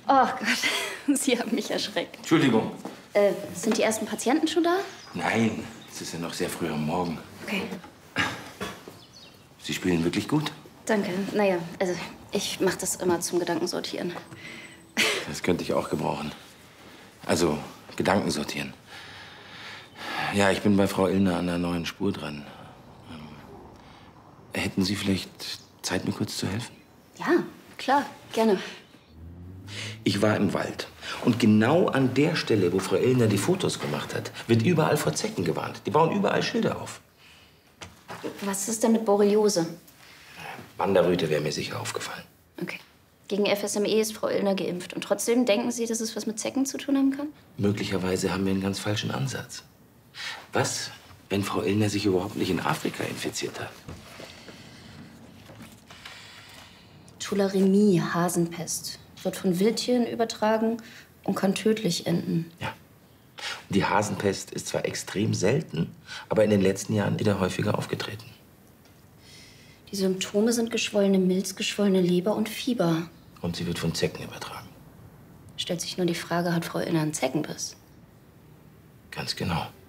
Oh Gott, Sie haben mich erschreckt. Entschuldigung. Sind die ersten Patienten schon da? Nein, es ist ja noch sehr früh am Morgen. Okay. Sie spielen wirklich gut? Danke. Naja, also ich mache das immer zum Gedankensortieren. Das könnte ich auch gebrauchen. Also, Gedanken sortieren. Ja, ich bin bei Frau Illner an einer neuen Spur dran. Hätten Sie vielleicht Zeit, mir kurz zu helfen? Ja, klar, gerne. Ich war im Wald. Und genau an der Stelle, wo Frau Illner die Fotos gemacht hat, wird überall vor Zecken gewarnt. Die bauen überall Schilder auf. Was ist denn mit Borreliose? Wanderröte wäre mir sicher aufgefallen. Okay. Gegen FSME ist Frau Illner geimpft. Und trotzdem denken Sie, dass es was mit Zecken zu tun haben kann? Möglicherweise haben wir einen ganz falschen Ansatz. Was, wenn Frau Illner sich überhaupt nicht in Afrika infiziert hat? Tularemie, Hasenpest. Wird von Wildtieren übertragen und kann tödlich enden. Ja. Die Hasenpest ist zwar extrem selten, aber in den letzten Jahren wieder häufiger aufgetreten. Die Symptome sind geschwollene Milz, geschwollene Leber und Fieber. Und sie wird von Zecken übertragen. Stellt sich nur die Frage, hat Frau Illner einen Zeckenbiss? Ganz genau.